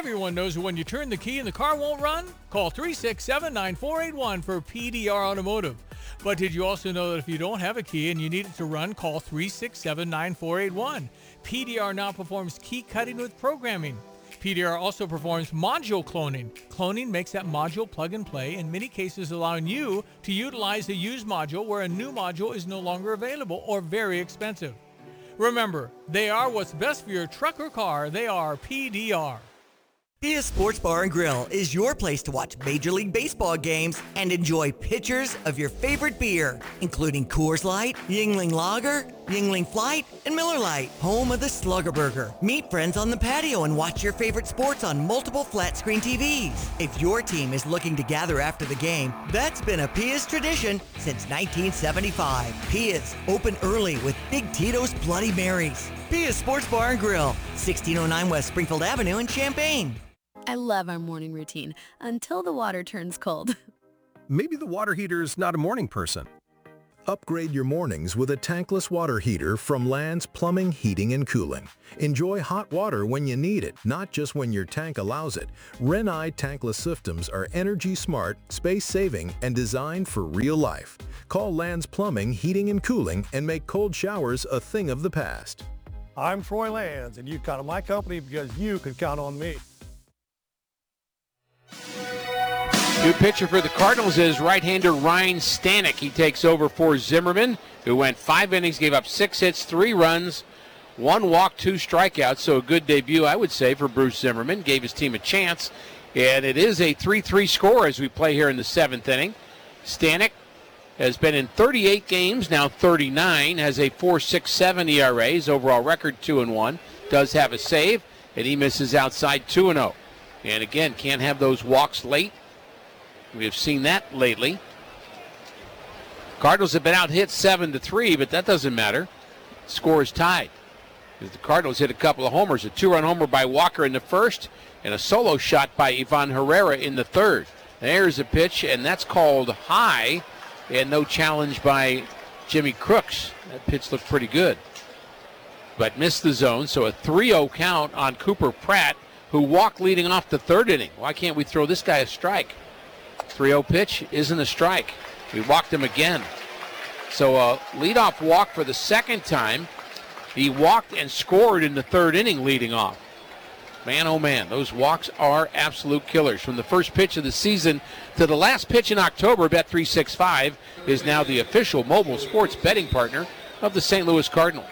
Everyone knows that when you turn the key and the car won't run, call 367-9481 for PDR Automotive. But did you also know that if you don't have a key and you need it to run, call 367-9481. PDR now performs key cutting with programming. PDR also performs module cloning. Cloning makes that module plug and play, in many cases allowing you to utilize a used module where a new module is no longer available or very expensive. Remember, they are what's best for your truck or car. They are PDR. Pia Sports Bar and Grill is your place to watch Major League Baseball games and enjoy pitchers of your favorite beer, including Coors Light, Yuengling Lager, Yuengling Flight, and Miller Lite, home of the Slugger Burger. Meet friends on the patio and watch your favorite sports on multiple flat-screen TVs. If your team is looking to gather after the game, that's been a Pia's tradition since 1975. Pia's, open early with Big Tito's Bloody Marys. Pia Sports Bar and Grill, 1609 West Springfield Avenue in Champaign. I love our morning routine until the water turns cold. Maybe the water heater's not a morning person. Upgrade your mornings with a tankless water heater from Land's Plumbing, Heating, and Cooling. Enjoy hot water when you need it, not just when your tank allows it. Renai tankless systems are energy smart, space-saving, and designed for real life. Call Land's Plumbing, Heating, and Cooling and make cold showers a thing of the past. I'm Troy Lands, and you count on my company because you can count on me. New pitcher for the Cardinals is right-hander Ryan Stanek. He takes over for Zimmerman, who went 5 innings, gave up 6 hits, 3 runs, 1 walk, 2 strikeouts. So a good debut, I would say, for Bruce Zimmerman. Gave his team a chance. And it is a 3-3 score as we play here in the 7th inning. Stanek has been in 38 games, now 39, has a 4.67 ERA. His overall record 2-1. Does have a save, and he misses outside 2-0. And again, can't have those walks late. We have seen that lately. Cardinals have been out hit 7-3, but that doesn't matter. Score is tied. The Cardinals hit a couple of homers, a 2-run homer by Walker in the first, and a solo shot by Ivan Herrera in the third. There's a pitch, and that's called high, and no challenge by Jimmy Crooks. That pitch looked pretty good, but missed the zone, so a 3-0 count on Cooper Pratt, who walked leading off the third inning. Why can't we throw this guy a strike? 3-0 pitch isn't a strike. We walked him again. So a leadoff walk for the second time. He walked and scored in the third inning leading off. Man, oh man, those walks are absolute killers. From the first pitch of the season to the last pitch in October, Bet365 is now the official mobile sports betting partner of the St. Louis Cardinals.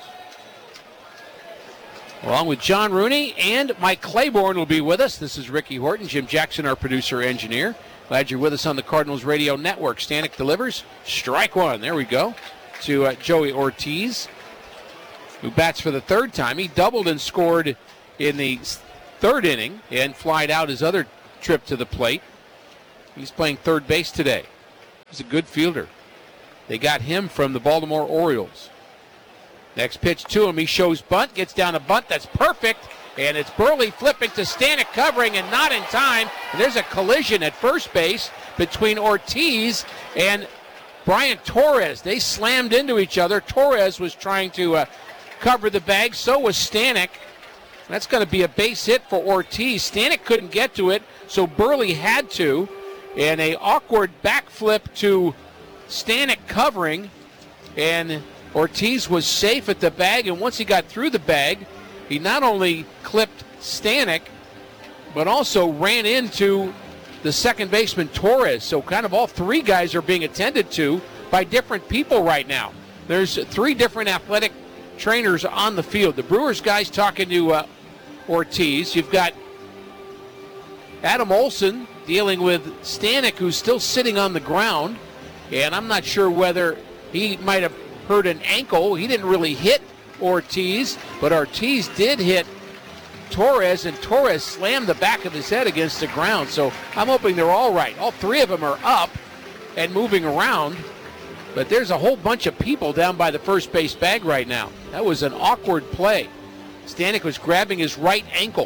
Along with John Rooney and Mike Claiborne will be with us. This is Ricky Horton, Jim Jackson, our producer-engineer. Glad you're with us on the Cardinals Radio Network. Stanek delivers. Strike one. There we go. To Joey Ortiz, who bats for the third time. He doubled and scored in the third inning and flied out his other trip to the plate. He's playing third base today. He's a good fielder. They got him from the Baltimore Orioles. Next pitch to him. He shows bunt. Gets down a bunt. That's perfect. And it's Burley flipping to Stanek, covering and not in time. And there's a collision at first base between Ortiz and Brian Torres. They slammed into each other. Torres was trying to cover the bag. So was Stanek. That's going to be a base hit for Ortiz. Stanek couldn't get to it, so Burley had to. And a awkward backflip to Stanek covering. And Ortiz was safe at the bag. And once he got through the bag, he not only clipped Stanek, but also ran into the second baseman Torres. So kind of all three guys are being attended to by different people right now. There's 3 different athletic trainers on the field. The Brewers guys talking to Ortiz. You've got Adam Olson dealing with Stanek, who's still sitting on the ground. And I'm not sure whether he might have hurt an ankle. He didn't really hit Ortiz, but Ortiz did hit Torres, and Torres slammed the back of his head against the ground. So I'm hoping they're all right. All 3 of them are up and moving around, but there's a whole bunch of people down by the first base bag right now. That was an awkward play. Stanek was grabbing his right ankle.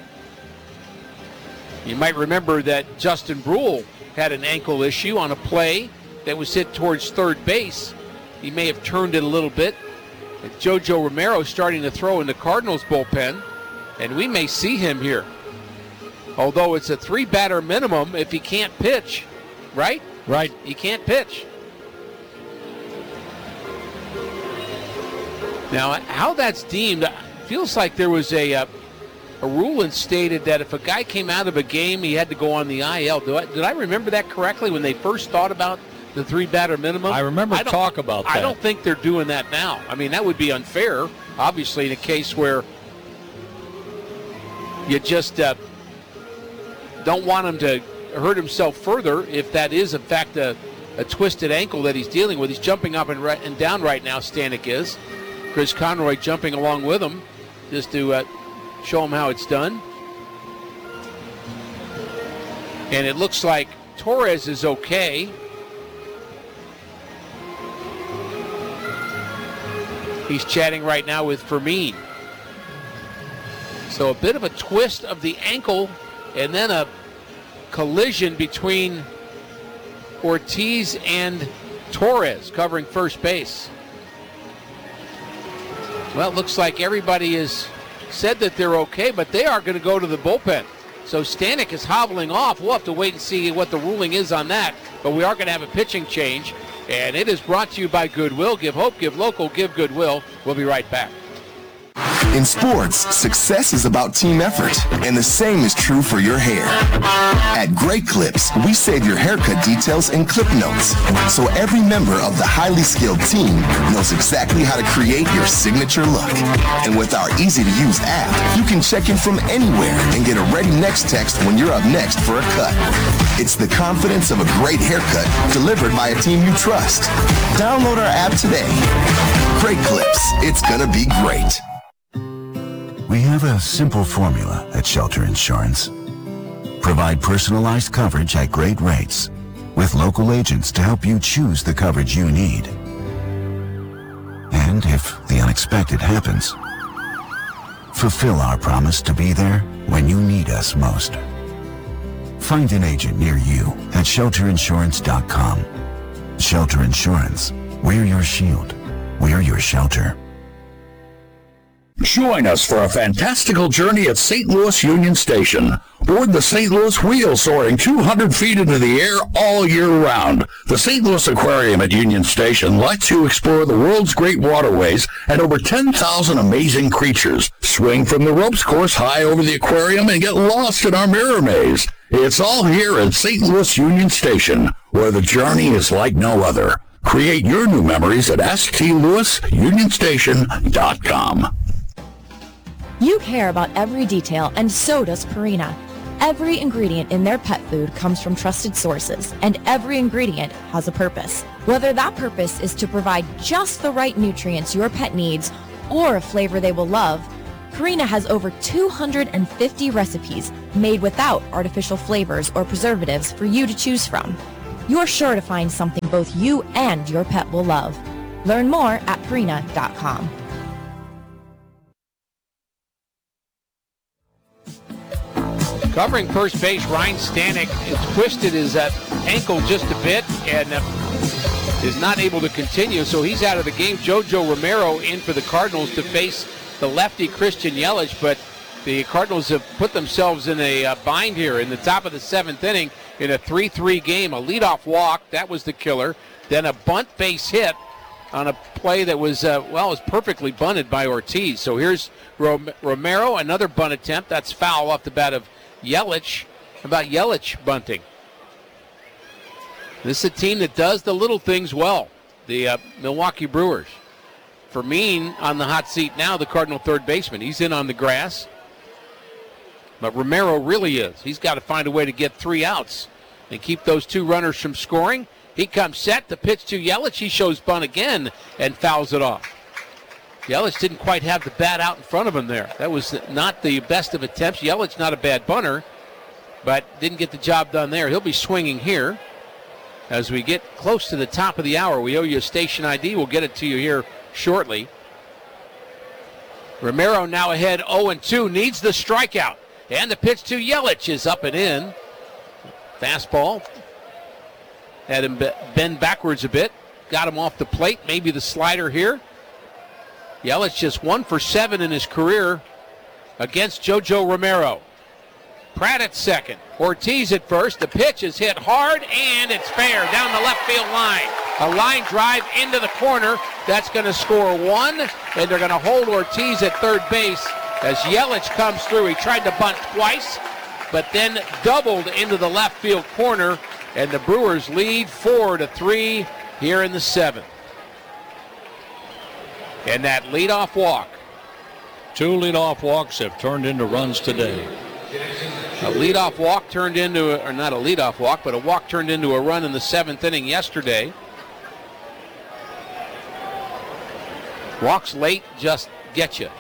You might remember that Justin Brule had an ankle issue on a play that was hit towards third base. He may have turned it a little bit. And Jojo Romero starting to throw in the Cardinals bullpen, and we may see him here. Although it's a 3-batter minimum if he can't pitch, right? Right. He can't pitch. Now, how that's deemed, feels like there was a rule instated that if a guy came out of a game, he had to go on the IL. Did I remember that correctly when they first thought about the 3-batter minimum? I remember talk about that. I don't think they're doing that now. I mean, that would be unfair, obviously, in a case where you just don't want him to hurt himself further if that is, in fact, a twisted ankle that he's dealing with. He's jumping up and down right now, Stanek is. Chris Conroy jumping along with him just to show him how it's done. And it looks like Torres is okay. He's chatting right now with Fermin. So a bit of a twist of the ankle and then a collision between Ortiz and Torres covering first base. Well, it looks like everybody has said that they're okay, but they are going to go to the bullpen. So Stanek is hobbling off. We'll have to wait and see what the ruling is on that. But we are going to have a pitching change. And it is brought to you by Goodwill. Give hope, give local, give Goodwill. We'll be right back. In sports, success is about team effort, and the same is true for your hair. At Great Clips, we save your haircut details in clip notes, so every member of the highly skilled team knows exactly how to create your signature look. And with our easy-to-use app, you can check in from anywhere and get a ready next text when you're up next for a cut. It's the confidence of a great haircut delivered by a team you trust. Download our app today. Great Clips, it's gonna be great. We have a simple formula at Shelter Insurance. Provide personalized coverage at great rates with local agents to help you choose the coverage you need. And if the unexpected happens, fulfill our promise to be there when you need us most. Find an agent near you at shelterinsurance.com. Shelter Insurance. We're your shield. We're your shelter. Join us for a fantastical journey at St. Louis Union Station. Board the St. Louis Wheel soaring 200 feet into the air all year round. The St. Louis Aquarium at Union Station lets you explore the world's great waterways and over 10,000 amazing creatures. Swing from the ropes course high over the aquarium and get lost in our mirror maze. It's all here at St. Louis Union Station, where the journey is like no other. Create your new memories at stlouisunionstation.com. You care about every detail, and so does Purina. Every ingredient in their pet food comes from trusted sources, and every ingredient has a purpose. Whether that purpose is to provide just the right nutrients your pet needs or a flavor they will love, Purina has over 250 recipes made without artificial flavors or preservatives for you to choose from. You're sure to find something both you and your pet will love. Learn more at Purina.com. Covering first base, Ryan Stanek twisted his ankle just a bit and is not able to continue, so he's out of the game. JoJo Romero in for the Cardinals to face the lefty Christian Yelich, but the Cardinals have put themselves in a bind here in the top of the 7th inning in a 3-3 game. A leadoff walk, that was the killer. Then a bunt base hit on a play that was, was perfectly bunted by Ortiz. So here's Romero, another bunt attempt. That's foul off the bat of Yelich. How about Yelich bunting? This is a team that does the little things well, the Milwaukee Brewers. Fermin on the hot seat now, the Cardinal third baseman. He's in on the grass. But Romero really is. He's got to find a way to get 3 outs and keep those 2 runners from scoring. He comes set, the pitch to Yelich. He shows bunt again and fouls it off. Yelich didn't quite have the bat out in front of him there. That was not the best of attempts. Yelich not a bad bunter, but didn't get the job done there. He'll be swinging here as we get close to the top of the hour. We owe you a station ID. We'll get it to you here shortly. Romero now ahead 0-2, needs the strikeout. And the pitch to Yelich is up and in. Fastball. Had him bend backwards a bit. Got him off the plate. Maybe the slider here. Yelich just 1 for 7 in his career against JoJo Romero. Pratt at second. Ortiz at first. The pitch is hit hard, and it's fair down the left field line. A line drive into the corner. That's going to score one, and they're going to hold Ortiz at third base as Yelich comes through. He tried to bunt twice, but then doubled into the left field corner, and the Brewers lead 4-3 here in the 7th. And that leadoff walk. 2 leadoff walks have turned into runs today. A leadoff walk turned into, or not a leadoff walk, but a walk turned into a run in the 7th inning yesterday. Walks late just get you.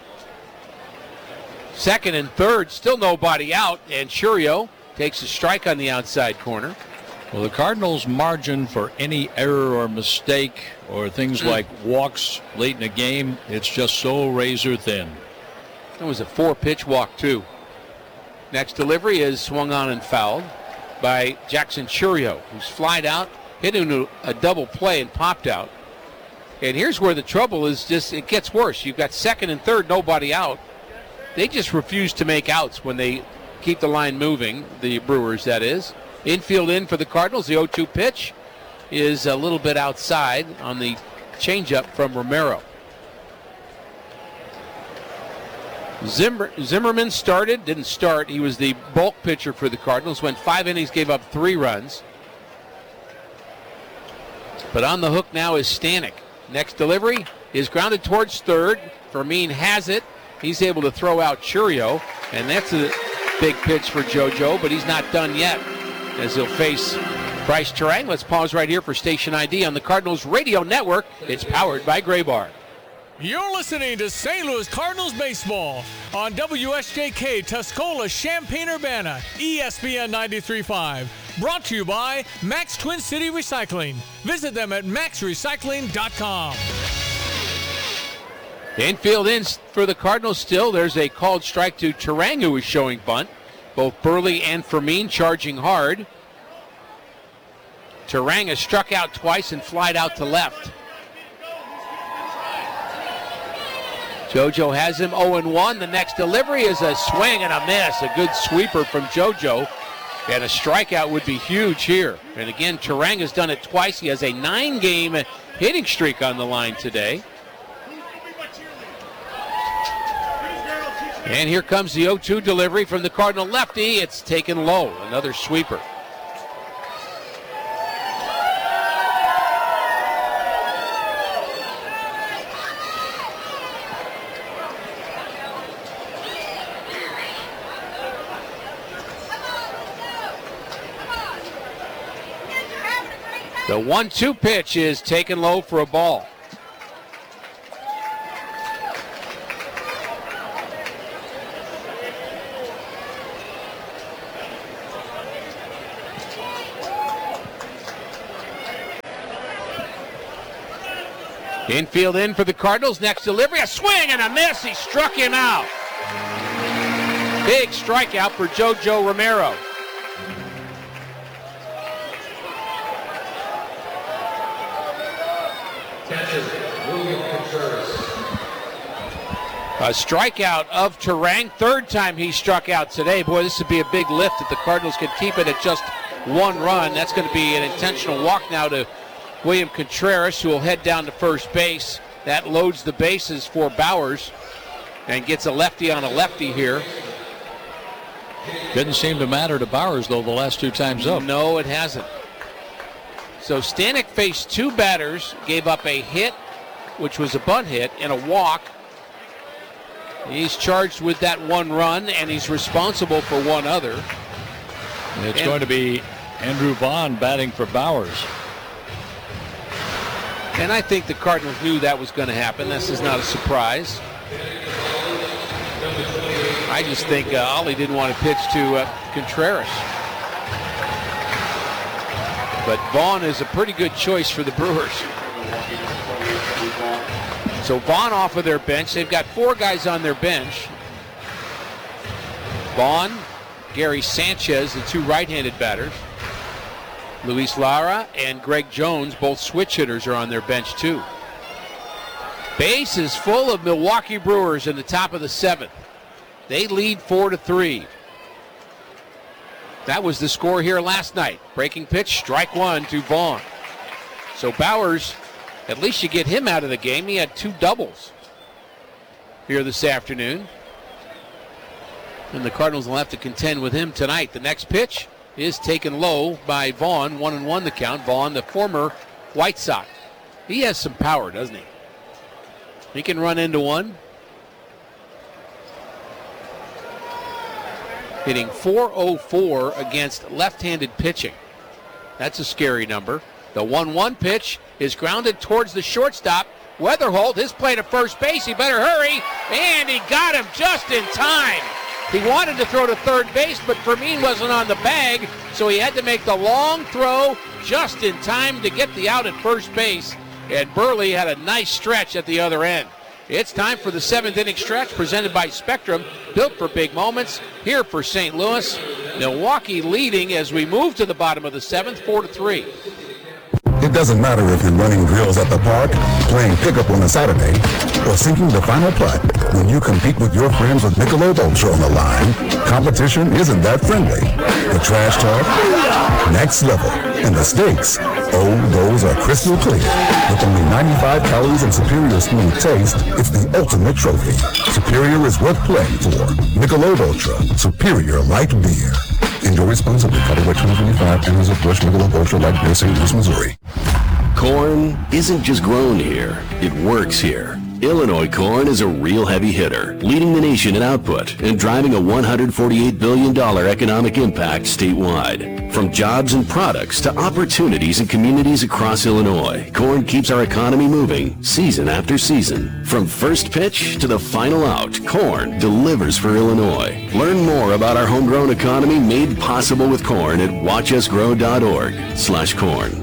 Second and third, still nobody out, and Chourio takes a strike on the outside corner. Well, the Cardinals' margin for any error or mistake or things like walks late in a game, it's just so razor thin. That was a 4-pitch walk, too. Next delivery is swung on and fouled by Jackson Chourio, who's flied out, hit into a double play and popped out. And here's where the trouble is, just it gets worse. You've got second and third, nobody out. They just refuse to make outs when they keep the line moving, the Brewers, that is. Infield in for the Cardinals. The 0-2 pitch is a little bit outside on the changeup from Romero. Zimmerman didn't start. He was the bulk pitcher for the Cardinals. Went 5 innings, gave up 3 runs. But on the hook now is Stanek. Next delivery is grounded towards third. Fermin has it. He's able to throw out Chourio, and that's a big pitch for JoJo, but he's not done yet as he'll face Bryce Turang. Let's pause right here for station ID on the Cardinals Radio Network. It's powered by Graybar. You're listening to St. Louis Cardinals baseball on WSJK Tuscola, Champaign-Urbana, ESPN 93.5. Brought to you by Max Twin City Recycling. Visit them at maxrecycling.com. Infield in for the Cardinals still. There's a called strike to Turang, who is showing bunt. Both Burley and Fermin charging hard. Turang has struck out twice and flied out to left. JoJo has him 0-1. The next delivery is a swing and a miss. A good sweeper from JoJo. And a strikeout would be huge here. And again, Turang has done it twice. He has a 9-game hitting streak on the line today. And here comes the 0-2 delivery from the Cardinal lefty. It's taken low. Another sweeper. The 1-2 pitch is taken low for a ball. Infield in for the Cardinals. Next delivery, a swing and a miss. He struck him out. Big strikeout for JoJo Romero. A strikeout of Turang. 3rd time he struck out today. Boy, this would be a big lift if the Cardinals can keep it at just 1 run. That's going to be an intentional walk now to William Contreras, who will head down to first base. That loads the bases for Bowers and gets a lefty on a lefty here. Didn't seem to matter to Bowers, though, the last 2 times up. No, it hasn't. So Stanek faced 2 batters, gave up a hit, which was a bunt hit, and a walk. He's charged with that 1 run, and he's responsible for 1 other. It's going to be Andrew Vaughn batting for Bowers. And I think the Cardinals knew that was going to happen. This is not a surprise. I just think Ollie didn't want to pitch to Contreras. But Vaughn is a pretty good choice for the Brewers. So Vaughn off of their bench. They've got 4 guys on their bench. Vaughn, Gary Sanchez, the 2 right-handed batters. Luis Lara and Greg Jones, both switch hitters, are on their bench too. Base is full of Milwaukee Brewers in the top of the 7th. They lead 4-3. That was the score here last night. Breaking pitch, strike one to Vaughn. So Bowers, at least you get him out of the game. He had 2 doubles here this afternoon. And the Cardinals will have to contend with him tonight. The next pitch is taken low by Vaughn. 1-1 the count. Vaughn, the former White Sox. He has some power, doesn't he? He can run into one. Hitting .404 against left-handed pitching. That's a scary number. The 1-1 pitch is grounded towards the shortstop. Weatherholt, his play to first base. He better hurry. And he got him just in time. He wanted to throw to third base, but Fermin wasn't on the bag, so he had to make the long throw just in time to get the out at first base. And Burley had a nice stretch at the other end. It's time for the 7th inning stretch presented by Spectrum, built for big moments, here for St. Louis. Milwaukee leading as we move to the bottom of the 7th, 4-3. It doesn't matter if you're running drills at the park, playing pickup on a Saturday, or sinking the final putt. When you compete with your friends with Michelob Ultra on the line, competition isn't that friendly. The trash talk, next level, and the stakes, oh, those are crystal clear. With only 95 calories and superior smooth taste, it's the ultimate trophy. Superior is worth playing for. Michelob Ultra, superior light beer. Enjoy responsibly. Copyright 2025, Anheuser-Busch Michelob Ultra Light Beer, St. Louis, Missouri. Corn isn't just grown here, it works here. Illinois corn is a real heavy hitter, leading the nation in output and driving a $148 billion economic impact statewide. From jobs and products to opportunities in communities across Illinois, corn keeps our economy moving season after season. From first pitch to the final out, corn delivers for Illinois. Learn more about our homegrown economy made possible with corn at watchusgrow.org/corn.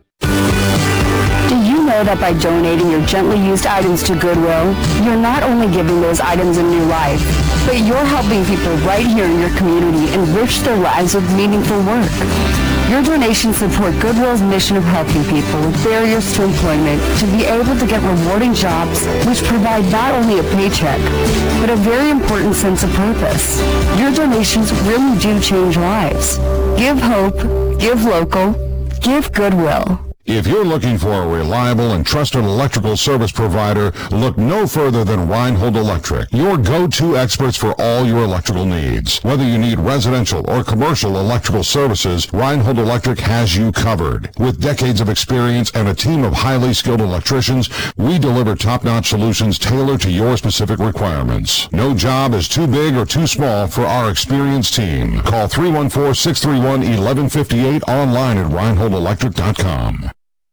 Know that by donating your gently used items to Goodwill, you're not only giving those items a new life, but you're helping people right here in your community enrich their lives with meaningful work. Your donations support Goodwill's mission of helping people with barriers to employment to be able to get rewarding jobs which provide not only a paycheck, but a very important sense of purpose. Your donations really do change lives. Give hope, give local, give Goodwill. If you're looking for a reliable and trusted electrical service provider, look no further than Reinhold Electric, your go-to experts for all your electrical needs. Whether you need residential or commercial electrical services, Reinhold Electric has you covered. With decades of experience and a team of highly skilled electricians, we deliver top-notch solutions tailored to your specific requirements. No job is too big or too small for our experienced team. Call 314-631-1158 online at ReinholdElectric.com.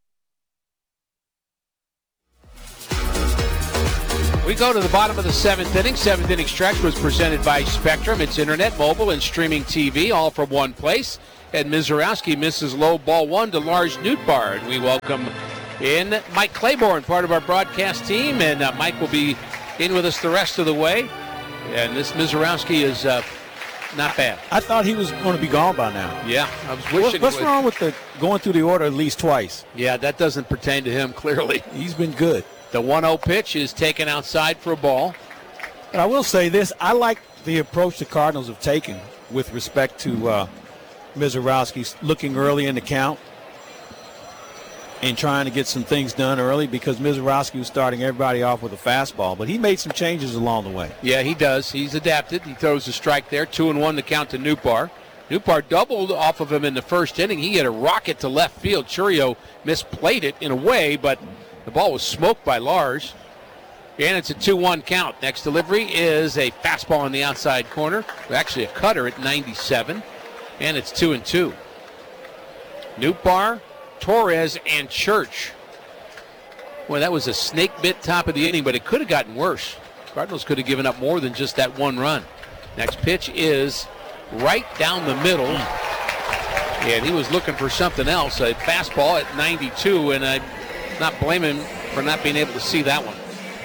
We go to the bottom of the 7th inning. 7th inning stretch was presented by Spectrum. It's internet, mobile, and streaming TV, all from one place. And Mizorowski misses low ball 1 to Lars Nootbaar. And we welcome in Mike Claiborne, part of our broadcast team. And Mike will be in with us the rest of the way. And this Mizorowski is not bad. I thought he was going to be gone by now. Yeah, I was wishing. What's wrong with the going through the order at least twice? Yeah, that doesn't pertain to him, clearly. He's been good. The 1-0 pitch is taken outside for a ball. And I will say this, I like the approach the Cardinals have taken with respect to Mizorowski looking early in the count and trying to get some things done early, because Mizorowski was starting everybody off with a fastball, but he made some changes along the way. Yeah, he does. He's adapted. He throws a strike there. 2-1 the count to Nootbaar. Nootbaar doubled off of him in the first inning. He hit a rocket to left field. Chourio misplayed it in a way, but the ball was smoked by Lars. And it's a 2-1 count. Next delivery is a fastball on the outside corner. Actually a cutter at 97. And it's 2-2. Nootbaar, Torres, and Church. Boy, that was a snake bit top of the inning, but it could have gotten worse. Cardinals could have given up more than just that one run. Next pitch is right down the middle. And he was looking for something else. A fastball at 92, and I not blame him for not being able to see that one.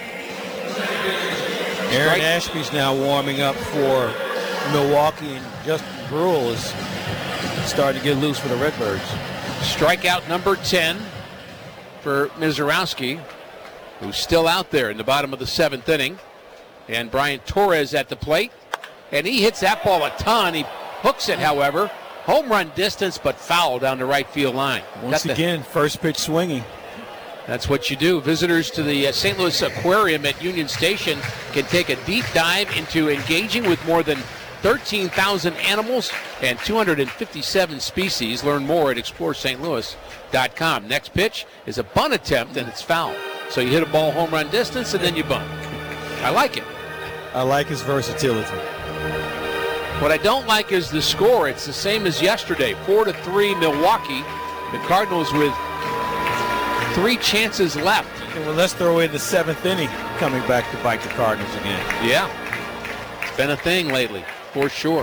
Aaron Ashby's now warming up for Milwaukee, and Justin Bruhl is starting to get loose for the Redbirds. Strikeout number 10 for Mizorowski, who's still out there in the bottom of the 7th inning. And Brian Torres at the plate, and he hits that ball a ton. He hooks it, however, Home run distance, but foul down the right field line. Once again, first pitch swinging. That's what you do. Visitors to the St. Louis Aquarium at Union Station can take a deep dive into engaging with more than 13,000 animals and 257 species. Learn more at ExploreSt.Louis.com. Next pitch is a bunt attempt, and it's foul. So you hit a ball home run distance, and then you bunt. I like it. I like his versatility. What I don't like is the score. It's the same as yesterday, 4-3 Milwaukee. The Cardinals with 3 chances left. Okay, well, let's throw in the 7th inning coming back to bite the Cardinals again. Yeah, it's been a thing lately, for sure.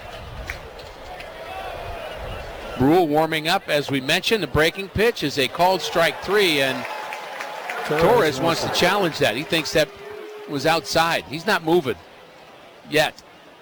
Brule warming up, as we mentioned. The breaking pitch is a called strike 3, and Torres wants to challenge that. He thinks that was outside. He's not moving yet.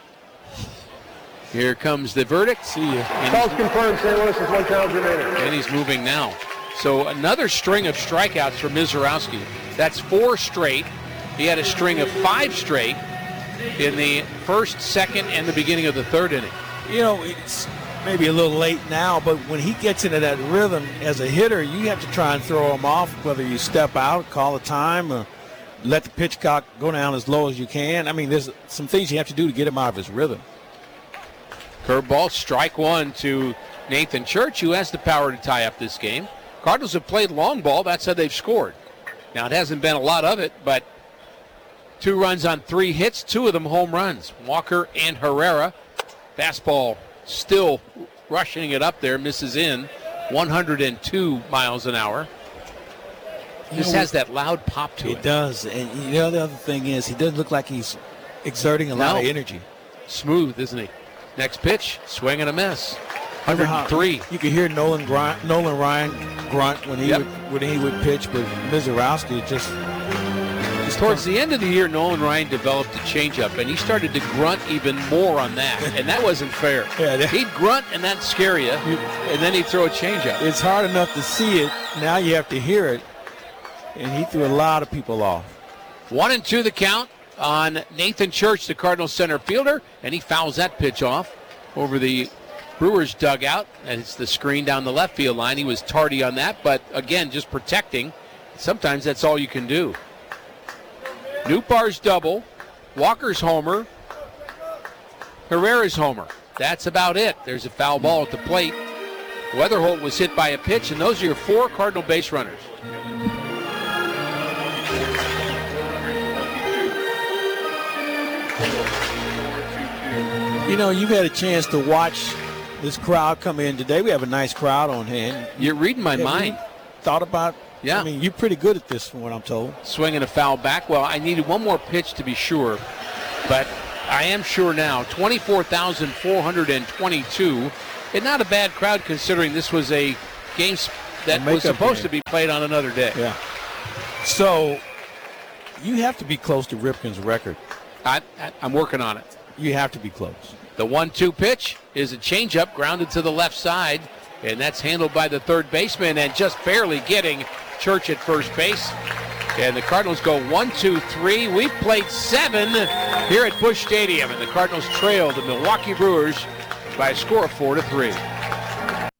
Here comes the verdict. See you. Calls confirmed. St. Louis is 1 count remaining. And he's moving now. So another string of strikeouts for Misiorowski. That's 4 straight. He had a string of 5 straight in the first, second, and the beginning of the 3rd inning. You know, it's maybe a little late now, but when he gets into that rhythm as a hitter, you have to try and throw him off, whether you step out, call a time, or let the pitch clock go down as low as you can. I mean, there's some things you have to do to get him out of his rhythm. Curveball, strike 1 to Nathan Church, who has the power to tie up this game. Cardinals have played long ball. That's how they've scored. Now, it hasn't been a lot of it, but 2 runs on 3 hits, 2 of them home runs. Walker and Herrera. Fastball still rushing it up there, misses in 102 miles an hour. This has that loud pop to it. It does. And you know, the other thing is he doesn't look like he's exerting a lot of energy. Smooth, isn't he? Next pitch, swing and a miss. 103. You could hear Nolan Ryan grunt when he would pitch, but Misiorowski just towards the end of the year, Nolan Ryan developed a changeup, and he started to grunt even more on that, and that wasn't fair. He'd grunt and that'd scare you, and then he'd throw a changeup. It's hard enough to see it. Now you have to hear it, and he threw a lot of people off. 1-2 the count on Nathan Church, the Cardinals center fielder, and he fouls that pitch off over the Brewers dugout, and it's the screen down the left field line. He was tardy on that, but again, just protecting. Sometimes that's all you can do. Nootbaar's double, Walker's homer, Herrera's homer. That's about it. There's a foul ball at the plate. Weatherholt was hit by a pitch, and those are your 4 Cardinal base runners. You know, you've had a chance to watch this crowd come in today. We have a nice crowd on hand. You're reading my mind. Thought about, yeah. I mean, you're pretty good at this from what I'm told. Swinging a foul back. Well, I needed one more pitch to be sure, but I am sure now. 24,422. And not a bad crowd considering this was a game that was supposed to be played on another day. Yeah. So you have to be close to Ripken's record. I'm working on it. You have to be close. The 1-2 pitch is a changeup grounded to the left side, and that's handled by the third baseman and just barely getting Church at first base. And the Cardinals go 1-2-3. We've played 7 here at Busch Stadium, and the Cardinals trail the Milwaukee Brewers by a score of 4-3.